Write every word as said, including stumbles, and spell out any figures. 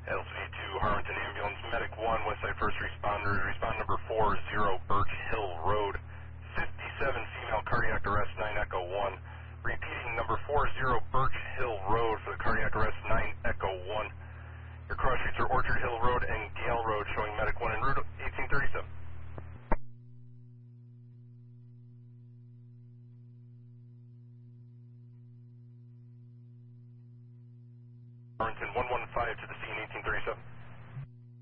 L C D two, Harrington Ambulance, Medic one, Westside First Responders, respond number four zero, Birch Hill Road, fifty-seven, female cardiac arrest, nine Echo one. Repeating number four zero, Birch Hill Road for the cardiac arrest, nine Echo one. Your cross streets are Orchard Hill Road and Gale Road, showing Medic one en route, eighteen thirty-seven. Harrington one one five to the scene, eighteen thirty-seven.